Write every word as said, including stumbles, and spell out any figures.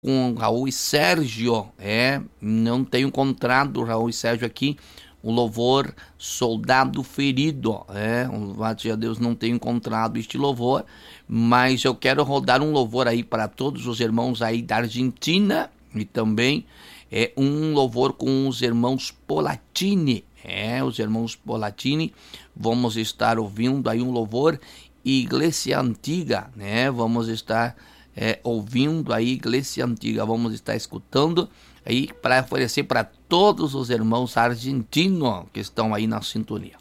com Raul e Sérgio, é, não tenho encontrado Raul e Sérgio aqui, o louvor Soldado Ferido, é, louvado seja Deus, não tenho encontrado este louvor, mas eu quero rodar um louvor aí para todos os irmãos aí da Argentina, e também é um louvor com os irmãos Polatini, é, os irmãos Polatini, vamos estar ouvindo aí um louvor Igreja Antiga, né, vamos estar É, ouvindo a Igreja Antiga, vamos estar escutando aí para oferecer para todos os irmãos argentinos que estão aí na sintonia.